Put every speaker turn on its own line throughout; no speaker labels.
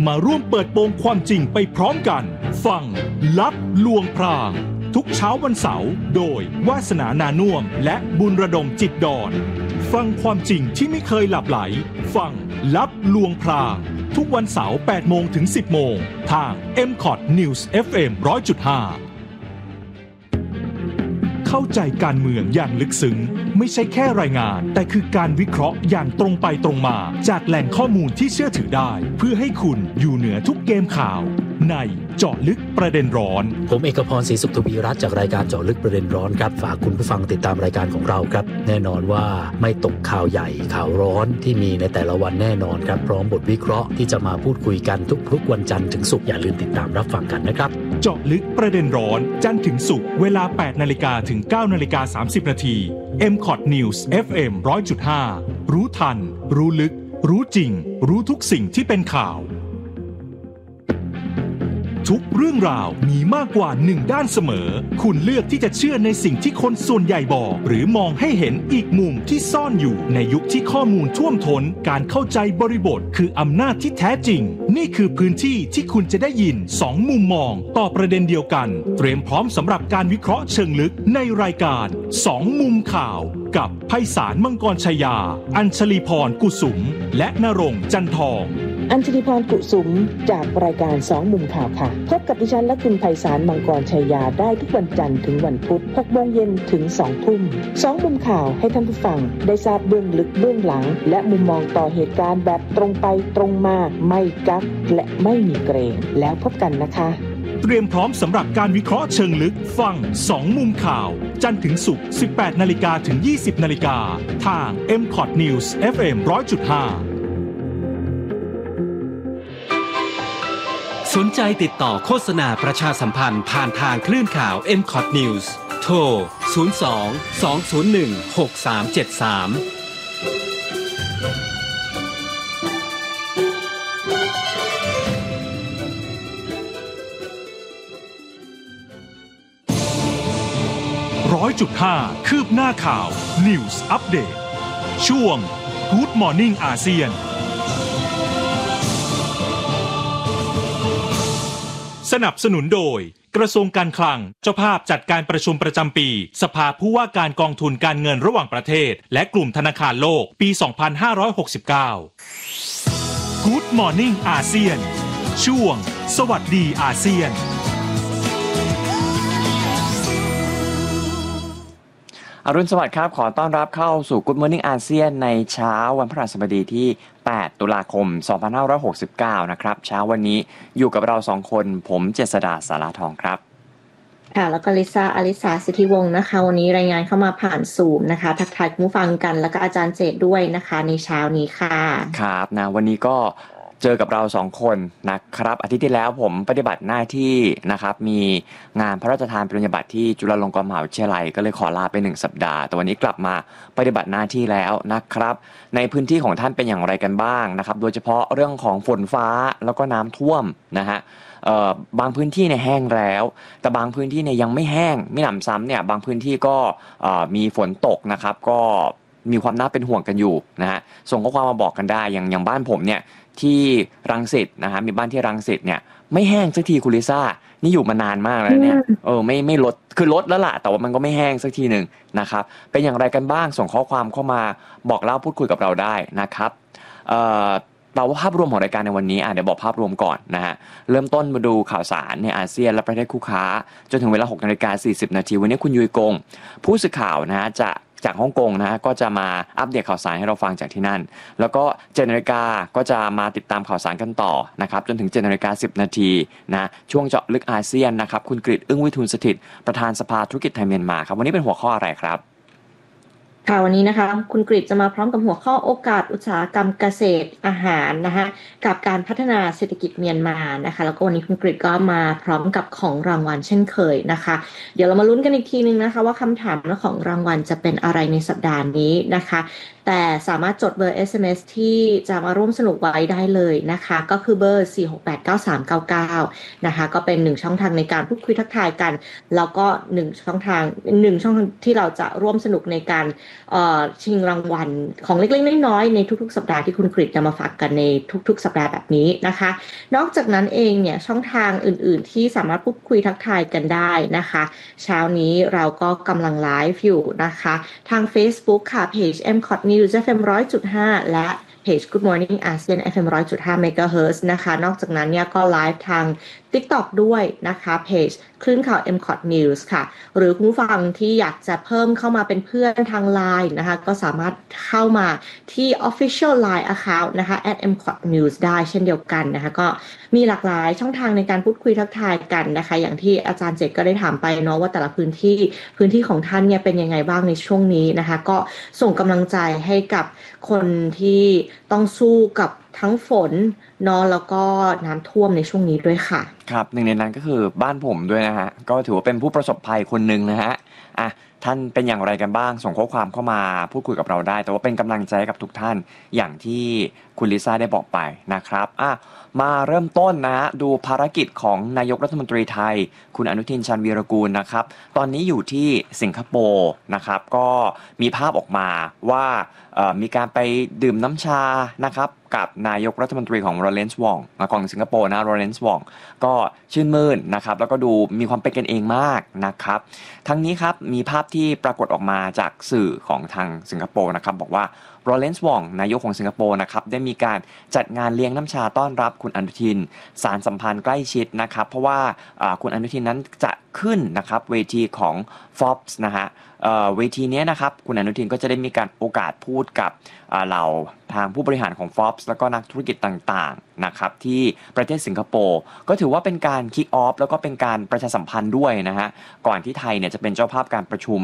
มาร่วมเปิดโปงความจริงไปพร้อมกันฟังลับลวงพรางทุกเช้าวันเสาร์โดยวาสนานาน่วมและบุญระดมจิตดอนฟังความจริงที่ไม่เคยหลับไหลฟังลับลวงพรางทุกวันเสาร์ 8 โมงถึง 10 โมงทาง MCOT News FM 100.5 เข้าใจการเมืองอย่างลึกซึ้งไม่ใช่แค่รายงานแต่คือการวิเคราะห์อย่างตรงไปตรงมาจากแหล่งข้อมูลที่เชื่อถือได้เพื่อให้คุณอยู่เหนือทุกเกมข่าวในเจาะลึกประเด็นร้อน
ผมเอกพรศรีสุขทวีรัตน์จากรายการเจาะลึกประเด็นร้อนครับฝากคุณผู้ฟังติดตามรายการของเราครับแน่นอนว่าไม่ตกข่าวใหญ่ข่าวร้อนที่มีในแต่ละวันแน่นอนครับพร้อมบทวิเคราะห์ที่จะมาพูดคุยกันทุกวันจันทร์ถึงศุกร์อย่าลืมติดตามรับฟังกันนะครับ
เจาะลึกประเด็นร้อนจันทร์ถึงศุกร์เวลา 8 นาฬิกาถึง 9 นาฬิกา 30 นาที MCOT News FM 100.5 รู้ทันรู้ลึกรู้จริงรู้ทุกสิ่งที่เป็นข่าวทุกเรื่องราวมีมากกว่า1ด้านเสมอคุณเลือกที่จะเชื่อในสิ่งที่คนส่วนใหญ่บอกหรือมองให้เห็นอีกมุมที่ซ่อนอยู่ในยุคที่ข้อมูลท่วมท้นการเข้าใจบริบทคืออำนาจที่แท้จริงนี่คือพื้นที่ที่คุณจะได้ยิน2มุมมองต่อประเด็นเดียวกันเตรียมพร้อมสำหรับการวิเคราะห์เชิงลึกในรายการ2มุมข่าวกับไพศาลมังกรชยาอัญชลีพรกุสุมและณรงค์จันทอง
อัญชลีพรกุสุมจากรายการ2มุมข่าวค่ะพบกับดิฉันและคุณไพศาลมังกรชัยยาได้ทุกวันจันทร์ถึงวันพุธ 6 โมงเย็นถึง 2 ทุ่ม2มุมข่าวให้ท่านผู้ฟังได้ทราบเบื้องลึกเบื้องหลังและมุมมองต่อเหตุการณ์แบบตรงไปตรงมาไม่กักและไม่มีเกรงแล้วพบกันนะคะ
เตรียมพร้อมสำหรับการวิเคราะห์เชิงลึกฟัง2มุมข่าวจันทร์ถึงศุกร์ 18 นาฬิกาถึง 20 นาฬิกาทาง MCOT News FM 100.5
สนใจติดต่อโฆษณาประชาสัมพันธ์ผ่านทางคลื่นข่าว MCOT News โทร
100.5 คืบหน้าข่าว News Update ช่วง Good Morning อาเซียนสนับสนุนโดยกระทรวงการคลังเจ้าภาพจัดการประชุมประจำปีสภาผู้ว่าการกองทุนการเงินระหว่างประเทศและกลุ่มธนาคารโลกปี 2569 Good Morning อาเซียนช่วงสวัสดีอาเซียน
อรุณสวัสดิ์ครับขอต้อนรับเข้าสู่ Good Morning อาเซียนในเช้าวันพฤหัสบดีที่8 ตุลาคม 2569 นะครับเช้าวันนี้อยู่กับเรา2คนผมเจษฎาสาราทองครับ
ค่ะแล้วก็ลิซ่าอลิสาสิทธิวงศ์นะคะวันนี้รายงานเข้ามาผ่านซูมนะคะทักทายคุณผู้ฟังกันแล้วก็อาจารย์เจตด้วยนะคะในเช้านี้ค่ะ
ครับนะวันนี้ก็เจอกับเรา2คนนะครับอาทิตย์ที่แล้วผมปฏิบัติหน้าที่นะครับมีงานพระราชทานปริญญาบัตรที่จุฬาลงกรณ์มหาวิทยาลัยก็เลยขอลาไป1สัปดาห์แต่วันนี้กลับมาปฏิบัติหน้าที่แล้วนะครับในพื้นที่ของท่านเป็นอย่างไรกันบ้างนะครับโดยเฉพาะเรื่องของฝนฟ้าแล้วก็น้ำท่วมนะฮะบางพื้นที่เนี่ยแห้งแล้วแต่บางพื้นที่เนี่ยยังไม่แห้งไม่หนำซ้ำเนี่ยบางพื้นที่ก็มีฝนตกนะครับก็มีความน่าเป็นห่วงกันอยู่นะฮะส่งข้อความมาบอกกันได้อย่างบ้านผมเนี่ยที่รังสิตนะฮะมีบ้านที่รังสิตเนี่ยไม่แห้งสักทีคุณลิซ่านี่อยู่มานานมากแล้วเนี่ยไม่ลดคือลดแล้วล่ะแต่ว่ามันก็ไม่แห้งสักทีนึงนะครับเป็นอย่างไรกันบ้างส่งข้อความเข้ามาบอกเล่าพูดคุยกับเราได้นะครับเราว่าภาพรวมของรายการในวันนี้เดี๋ยวบอกภาพรวมก่อนนะฮะเริ่มต้นมาดูข่าวสารในอาเซียนและประเทศคู่ค้าจนถึงเวลา 6:40 น.วันนี้คุณยุยกงผู้สื่อข่าวนะฮะจากฮ่องกงนะฮะก็จะมาอัปเดตข่าวสารให้เราฟังจากที่นั่นแล้วก็ 7:00 น.ก็จะมาติดตามข่าวสารกันต่อนะครับจนถึง 7:10 น.นะช่วงเจาะลึกอาเซียนนะครับคุณกฤษอึ้งวิทูลสถิตประธานสภาธุรกิจไทยเมียนมาครับวันนี้เป็นหัวข้ออะไรครับ
ค่ะวันนี้นะคะคุณกฤษจะมาพร้อมกับหัวข้อโอกาสอุตสาหกรรมเกษตรอาหารนะคะกับการพัฒนาเศรษฐกิจเมียนมานะคะแล้วก็วันนี้คุณกฤษก็มาพร้อมกับของรางวัลเช่นเคยนะคะเดี๋ยวเรามาลุ้นกันอีกทีนึงนะคะว่าคำถามและของรางวัลจะเป็นอะไรในสัปดาห์นี้นะคะแต่สามารถจดเบอร์ SMS ที่จะมาร่วมสนุกไว้ได้เลยนะคะก็คือเบอร์ 4689399 นะคะก็เป็น1ช่องทางในการพูดคุยทักทายกันแล้วก็1ช่องทางที่เราจะร่วมสนุกในการชิงรางวัลของเล็กๆน้อยๆในทุกๆสัปดาห์ที่คุณกฤษจะมาฝากกันในทุกๆสัปดาห์แบบนี้นะคะนอกจากนั้นเองเนี่ยช่องทางอื่นๆที่สามารถพูดคุยทักทายกันได้นะคะเช้านี้เราก็กำลังไลฟ์อยู่นะคะทาง Facebook ค่ะ Page MCOT News FM 100.5 และเพจ Good Morning ASEAN FM 100.5 MHz นะคะนอกจากนั้นเนี่ยก็ไลฟ์ทาง TikTok ด้วยนะคะเพจคลื่นข่าว MCOT News ค่ะหรือคุณผู้ฟังที่อยากจะเพิ่มเข้ามาเป็นเพื่อนทาง LINE นะคะก็สามารถเข้ามาที่ Official LINE Account นะคะ @MCOT News ได้เช่นเดียวกันนะคะก็มีหลากหลายช่องทางในการพูดคุยทักทายกันนะคะอย่างที่อาจารย์เจตก็ได้ถามไปเนาะว่าแต่ละพื้นที่ของท่านเนี่ยเป็นยังไงบ้างในช่วงนี้นะคะก็ส่งกำลังใจให้กับคนที่ต้องสู้กับทั้งฝนเนาะแล้วก็น้ำท่วมในช่วงนี้ด้วยค่ะ
ครับหนึ่งในนั้นก็คือบ้านผมด้วยนะฮะก็ถือว่าเป็นผู้ประสบภัยคนหนึ่งนะฮะท่านเป็นอย่างไรกันบ้างส่งข้อความเข้ามาพูดคุยกับเราได้แต่ว่าเป็นกำลังใจกับทุกท่านอย่างที่คุณลิซ่าได้บอกไปนะครับมาเริ่มต้นนะดูภารกิจของนายกรัฐมนตรีไทยคุณอนุทินชาญวีรกูลนะครับตอนนี้อยู่ที่สิงคโปร์นะครับก็มีภาพออกมาว่ามีการไปดื่มน้ำชานะครับกับนายกรัฐมนตรีของโรเลนส์วองของสิงคโปร์นะโรเลนส์วองก็ชื่นมื่นนะครับแล้วก็ดูมีความเป็นกันเองมากนะครับทั้งนี้ครับมีภาพที่ปรากฏออกมาจากสื่อของทางสิงคโปร์นะครับบอกว่าโรเลนส์วองนายกของสิงคโปร์นะครับได้มีการจัดงานเลี้ยงน้ำชาต้อนรับคุณอนุทินสารสัมพันธ์ใกล้ชิดนะครับเพราะว่าคุณอนุทินนั้นจะขึ้นนะครับเวทีของ Forbes นะฮะเวทีนี้นะครับคุณอนุทินก็จะได้มีการโอกาสพูดกับเหล่าทางผู้บริหารของ Forbes แล้วก็นักธุรกิจต่างๆนะครับที่ประเทศสิงคโปร์ก็ถือว่าเป็นการ kick off แล้วก็เป็นการประชาสัมพันธ์ด้วยนะฮะก่อนที่ไทยเนี่ยจะเป็นเจ้าภาพการประชุม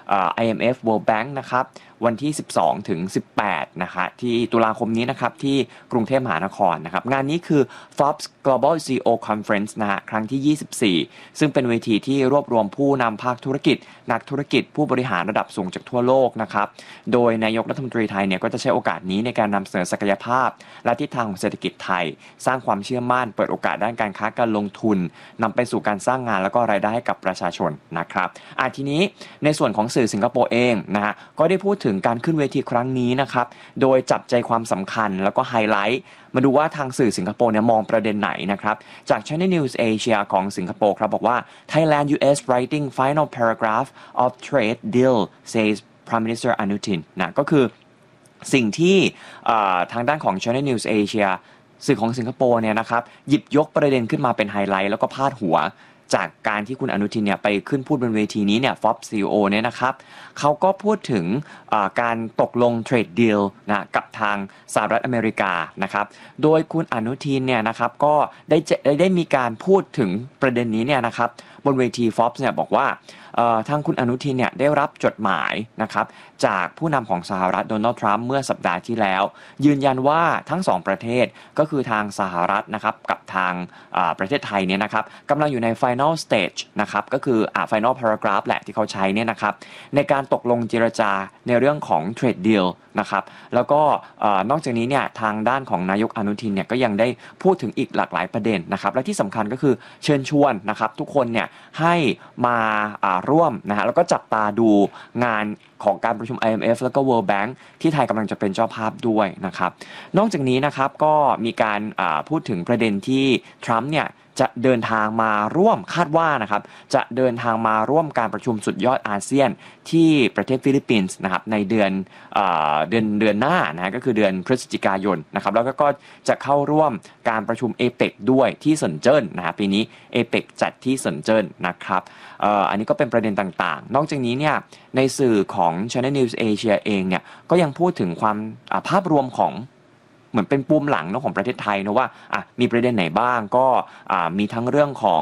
IMF World Bank นะครับวันที่12ถึง18นะคะที่ตุลาคมนี้นะครับที่กรุงเทพมหานครนะครับงานนี้คือ Forbes Global CEO Conference นะฮะครั้งที่24ซึ่งเป็นเวทีที่รวบรวมผู้นำภาคธุรกิจนักธุรกิจผู้บริหารระดับสูงจากทั่วโลกนะครับโดยนายกรัฐมนตรีไทยเนี่ยก็จะใช้โอกาสนี้ในการนำเสนอศักยภาพและทิศทางของเศรษฐกิจไทยสร้างความเชื่อมั่นเปิดโอกาสด้านการค้าการลงทุนนำไปสู่การสร้างงานแล้วก็รายได้ให้กับประชาชนนะครับทีนี้ในส่วนของสื่อสิงคโปร์เองนะฮะก็ได้พูดถึงการขึ้นเวทีครั้งนี้นะครับโดยจับใจความสำคัญแล้วก็ไฮไลท์มาดูว่าทางสื่อสิงคโปร์เนี่ยมองประเด็นไหนนะครับจาก Channel News Asia ของสิงคโปร์ครับบอกว่า Thailand US writing final paragraph of trade deal says Prime Minister Anutin นะก็คือสิ่งที่ทางด้านของ Channel News Asia สื่อของสิงคโปร์เนี่ยนะครับหยิบยกประเด็นขึ้นมาเป็นไฮไลท์แล้วก็พาดหัวจากการที่คุณอนุทินเนี่ยไปขึ้นพูดบนเวทีนี้เนี่ย Forbes CEO เนี่ยนะครับเขาก็พูดถึงการตกลงเทรดดีลนะกับทางสหรัฐอเมริกานะครับโดยคุณอนุทินเนี่ยนะครับก็ได้มีการพูดถึงประเด็นนี้เนี่ยนะครับบนเวที Forbes เนี่ยบอกว่าทางคุณอนุทินเนี่ยได้รับจดหมายนะครับจากผู้นำของสหรัฐโดนัลด์ทรัมป์เมื่อสัปดาห์ที่แล้วยืนยันว่าทั้งสองประเทศก็คือทางสหรัฐนะครับกับทางประเทศไทยเนี่ยนะครับกำลังอยู่ใน final stage นะครับก็คือfinal paragraph แหละที่เขาใช้เนี่ยนะครับในการตกลงเจรจาในเรื่องของ trade deal นะครับแล้วก็นอกจากนี้เนี่ยทางด้านของนายกอนุทินเนี่ยก็ยังได้พูดถึงอีกหลากหลายประเด็นนะครับและที่สำคัญก็คือเชิญชวนนะครับทุกคนเนี่ยให้มาร่วมนะฮะแล้วก็จับตาดูงานของการประชุม IMF แล้วก็ World Bank ที่ไทยกำลังจะเป็นเจ้าภาพด้วยนะครับนอกจากนี้นะครับก็มีการพูดถึงประเด็นที่ทรัมป์เนี่ยจะเดินทางมาร่วมคาดว่านะครับจะเดินทางมาร่วมการประชุมสุดยอดอาเซียนที่ประเทศฟิลิปปินส์นะครับในเดือนหน้านะก็คือเดือนพฤศจิกายนนะครับแล้วก็จะเข้าร่วมการประชุม APEC ด้วยที่เซินเจิ้นนะฮะปีนี้ APEC จัดที่เซินเจิ้นนะครับอันนี้ก็เป็นประเด็นต่างๆนอกจากนี้เนี่ยในสื่อของ Channel News Asia เองเนี่ยก็ยังพูดถึงความภาพรวมของเหมือนเป็นปุ่มหลังของประเทศไทยนะว่ามีประเด็นไหนบ้างก็มีทั้งเรื่องของ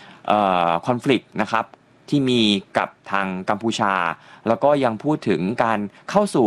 conflict นะครับที่มีกับทางกัมพูชาแล้วก็ยังพูดถึงการเข้าสู่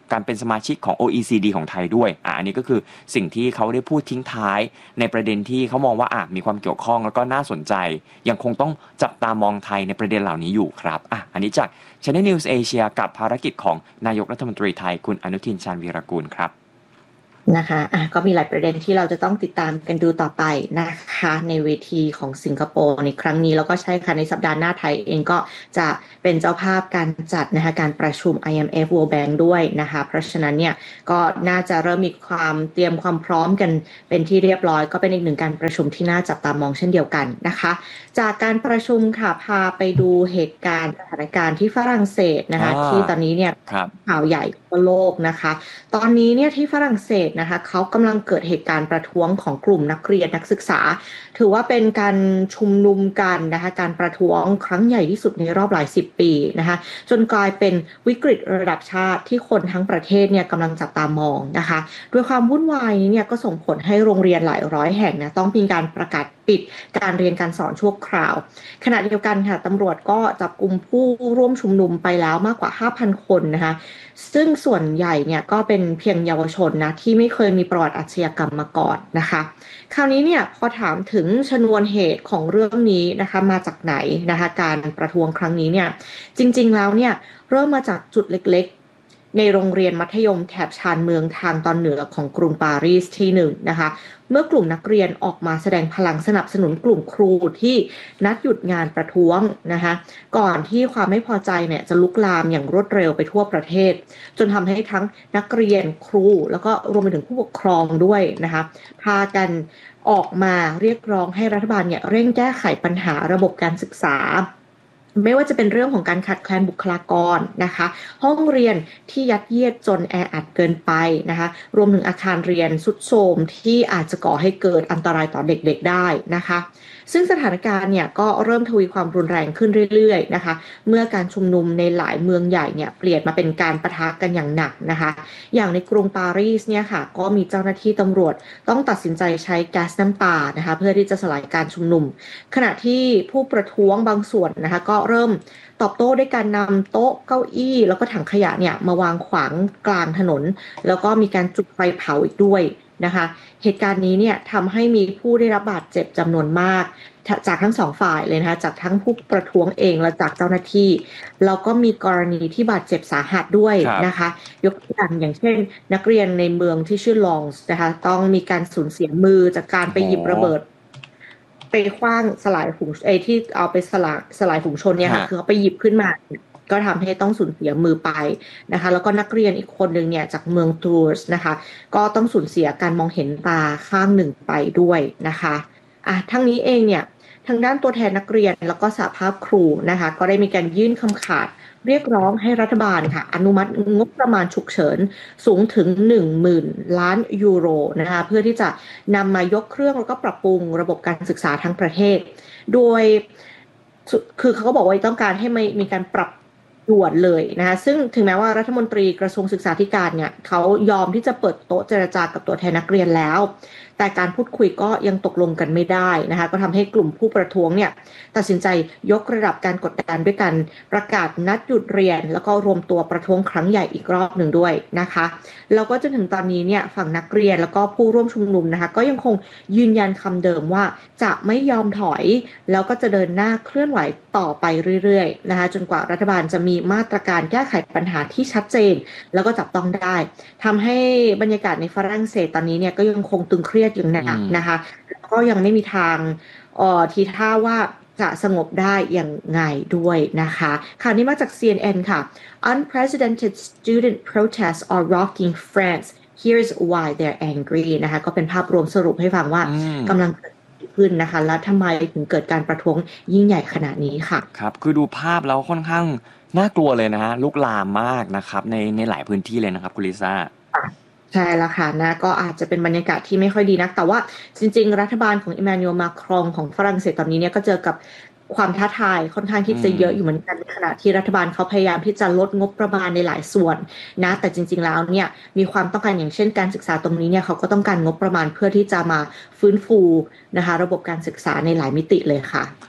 การเป็นสมาชิกของ OECD ของไทยด้วยอันนี้ก็คือสิ่งที่เขาได้พูดทิ้งท้ายในประเด็นที่เขามองว่ามีความเกี่ยวข้องแล้วก็น่าสนใจยังคงต้องจับตามองไทยในประเด็นเหล่านี้อยู่ครับอันนี้จาก Channel News Asia กับภารกิจของนายกรัฐมนตรีไทยคุณอนุทินชาญวีรกูลครับ
นะคะก็มีหลายประเด็นที่เราจะต้องติดตามกันดูต่อไปนะคะในเวทีของสิงคโปร์ในครั้งนี้แล้วก็ใช่ค่ะในสัปดาห์หน้าไทยเองก็จะเป็นเจ้าภาพการจัดนะคะการประชุม IMF World Bank ด้วยนะคะเพราะฉะนั้นเนี่ยก็น่าจะเริ่มมีความเตรียมความพร้อมกันเป็นที่เรียบร้อยก็เป็นอีกหนึ่งการประชุมที่น่าจับตามองเช่นเดียวกันนะคะจากการประชุมค่ะพาไปดูเหตุการณ์สถานการณ์ที่ฝรั่งเศสนะคะที่ตอนนี้เนี่ยข่าวใหญ่ทั่วโลกนะคะตอนนี้เนี่ยที่ฝรั่งเศสนะคะเขากำลังเกิดเหตุการณ์ประท้วงของกลุ่มนักเรียนนักศึกษาถือว่าเป็นการชุมนุมกันนะคะการประท้วงครั้งใหญ่ที่สุดในรอบหลายสิบปีนะคะจนกลายเป็นวิกฤตระดับชาติที่คนทั้งประเทศเนี่ยกำลังจับตามองนะคะด้วยความวุ่นวายนี้เนี่ยก็ส่งผลให้โรงเรียนหลายร้อยแห่งนะต้องมีการประกาศปิดการเรียนการสอนชั่วคราวขณะเดียวกันค่ะตำรวจก็จับกุมผู้ร่วมชุมนุมไปแล้วมากกว่า 5,000 คนนะคะซึ่งส่วนใหญ่เนี่ยก็เป็นเพียงเยาวชนนะที่ไม่เคยมีประวัติอาชญากรรมมาก่อนนะคะคราวนี้เนี่ยพอถามถึงชนวนเหตุของเรื่องนี้นะคะมาจากไหนนะคะการประท้วงครั้งนี้เนี่ยจริงๆแล้วเนี่ยเริ่มมาจากจุดเล็กๆในโรงเรียนมัธยมแถบชานเมืองทางตอนเหนือของกรุงปารีสที่หนึ่งนะคะเมื่อกลุ่มนักเรียนออกมาแสดงพลังสนับสนุนกลุ่มครูที่นัดหยุดงานประท้วงนะคะก่อนที่ความไม่พอใจเนี่ยจะลุกลามอย่างรวดเร็วไปทั่วประเทศจนทำให้ทั้งนักเรียนครูแล้วก็รวมไปถึงผู้ปกครองด้วยนะคะพากันออกมาเรียกร้องให้รัฐบาลเนี่ยเร่งแก้ไขปัญหาระบบการศึกษาไม่ว่าจะเป็นเรื่องของการขาดแคลนบุคลากรนะคะห้องเรียนที่ยัดเยียดจนแออัดเกินไปนะคะรวมถึงอาคารเรียนทรุดโทรมที่อาจจะก่อให้เกิดอันตรายต่อเด็กๆได้นะคะซึ่งสถานการณ์เนี่ยก็เริ่มทวีความรุนแรงขึ้นเรื่อยๆนะคะเมื่อการชุมนุมในหลายเมืองใหญ่เนี่ยเปลี่ยนมาเป็นการปะทะกันอย่างหนักนะคะอย่างในกรุงปารีสเนี่ยค่ะก็มีเจ้าหน้าที่ตำรวจต้องตัดสินใจใช้แก๊สน้ำตานะคะเพื่อที่จะสลายการชุมนุมขณะที่ผู้ประท้วงบางส่วนนะคะก็เริ่มตอบโต้ด้วยการนำโต๊ะเก้าอี้แล้วก็ถังขยะเนี่ยมาวางขวางกลางถนนแล้วก็มีการจุดไฟเผาอีกด้วยนะคะเหตุการณ์นี้เนี่ยทำให้มีผู้ได้รับบาดเจ็บจำนวนมากจากทั้งสองฝ่ายเลยนะคะจากทั้งผู้ประท้วงเองและจากเจ้าหน้าที่แล้วก็มีกรณีที่บาดเจ็บสาหัสด้วยนะคะยกตัวอย่างเช่นนักเรียนในเมืองที่ชื่อลองส์นะคะต้องมีการสูญเสียมือจากการไปหยิบระเบิดไปขว้างสลายฝูงที่เอาไปสลายฝูงชนเนี่ยค่ะคือเขาไปหยิบขึ้นมาก็ทำให้ต้องสูญเสียมือไปนะคะแล้วก็นักเรียนอีกคนนึงเนี่ยจากเมืองทูร์สนะคะก็ต้องสูญเสียการมองเห็นตาข้างหนึ่งไปด้วยนะคะทั้งนี้เองเนี่ยทางด้านตัวแทนนักเรียนแล้วก็สหภาพครูนะคะก็ได้มีการยื่นคำขาดเรียกร้องให้รัฐบาลค่ะอนุมัติงบประมาณฉุกเฉินสูงถึง 10,000 ล้านยูโรนะคะเพื่อที่จะนำมายกเครื่องแล้วก็ปรับปรุงระบบการศึกษาทั้งประเทศโดยคือเขาก็บอกว่าต้องการให้มีการปรับด่วนเลยนะคะซึ่งถึงแม้ว่ารัฐมนตรีกระทรวงศึกษาธิการเนี่ยเขายอมที่จะเปิดโต๊ะเจรจากับตัวแทนนักเรียนแล้วแต่การพูดคุยก็ยังตกลงกันไม่ได้นะคะก็ทำให้กลุ่มผู้ประท้วงเนี่ยตัดสินใจยกระดับการกดดันด้วยกันประกาศนัดหยุดเรียนแล้วก็รวมตัวประท้วงครั้งใหญ่อีกรอบหนึ่งด้วยนะคะแล้วก็จนถึงตอนนี้เนี่ยฝั่งนักเรียนแล้วก็ผู้ร่วมชุมนุมนะคะก็ยังคงยืนยันคำเดิมว่าจะไม่ยอมถอยแล้วก็จะเดินหน้าเคลื่อนไหวต่อไปเรื่อยๆนะคะจนกว่ารัฐบาลจะมีมาตรการแก้ไขปัญหาที่ชัดเจนแล้วก็จับต้องได้ทำให้บรรยากาศในฝรั่งเศสตอนนี้เนี่ยก็ยังคงตึงเครียดอย่างหนักนะคะแล้วก็ยังไม่มีทางทีท่าว่าจะสงบได้อย่างไงด้วยนะคะข่าวนี้มาจาก CNN ค่ะ Unprecedented student protests are rocking France here's why they're angry นะคะก็เป็นภาพรวมสรุปให้ฟังว่ากำลังเกิดขึ้นนะคะแล้วทำไมถึงเกิดการประท้วงยิ่งใหญ่ขนาดนี้ค่ะ
ครับคือดูภาพแล้วค่อนข้างน่ากลัวเลยนะฮะลุกลามมากนะครับในหลายพื้นที่เลยนะครับคุณลิซ่า
ใช่แล้วค่ะนะก็อาจจะเป็นบรรยากาศที่ไม่ค่อยดีนักแต่ว่าจริงๆรัฐบาลของอิมมานูเอล มาครองของฝรั่งเศสตอนนี้เนี่ยก็เจอกับความท้าทายค่อนข้างที่จะเยอะอยู่เหมือนกันในขณะที่รัฐบาลเขาพยายามที่จะลดงบประมาณในหลายส่วนนะแต่จริงๆแล้วเนี่ยมีความต้องการอย่างเช่นการศึกษาตรงนี้เนี่ยเขาก็ต้องการงบประมาณเพื่อที่จะมาฟื้นฟูนะคะระบบการศึกษาในหลายมิติเลยค่ะ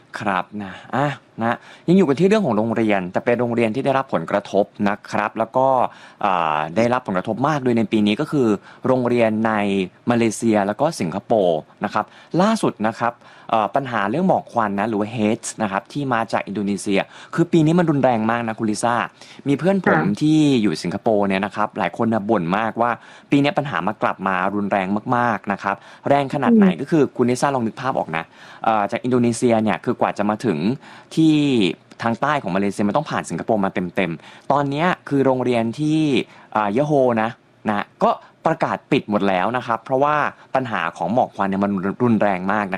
ครับนะยังอยู่กันที่เรื่องของโรงเรียนแต่เป็นโรงเรียนที่ได้รับผลกระทบนะครับแล้วก็ได้รับผลกระทบมากโดยในปีนี้ก็คือโรงเรียนในมาเลเซียแล้วก็สิงคโปร์นะครับล่าสุดนะครับปัญหาเรื่องหมอกควันนะหรือว่า HEAT นะครับที่มาจากอินโดนีเซียคือปีนี้มันรุนแรงมากนะคุณลิซ่ามีเพื่อนผมที่อยู่สิงคโปร์เนี่ยนะครับหลายคนบ่นมากว่าปีนี้ปัญหามากลับมารุนแรงมากๆนะครับแรงขนาดไหนก็คือคุณลิซ่าลองนึกภาพออกนะจากอินโดนีเซียเนี่ยคือกว่าจะมาถึงที่ทางใต้ของมาเลเซียมันต้องผ่านสิงคโปร์มาเต็มๆตอนนี้คือโรงเรียนที่ยะโฮนะก็ประกาศปิดหมดแล้วนะครับเพราะว่าปัญหาของหมอกควันเนี่ยมันรุนแรงมากนะ